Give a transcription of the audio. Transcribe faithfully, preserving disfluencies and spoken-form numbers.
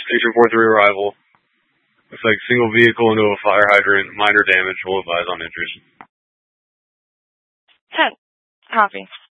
six four three arrival. Looks like single vehicle into a fire hydrant, minor damage. We'll advise on interest. ten. Copy.